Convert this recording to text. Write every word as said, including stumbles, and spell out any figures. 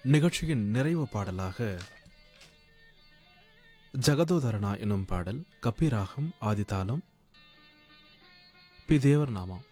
நிகழ்ச்சியின் நிறைவு பாடலாக ஜகதோதரணா எனும் பாடல், கப்பிராகம், ஆதிதாளம், பி தேவர் நாமம்.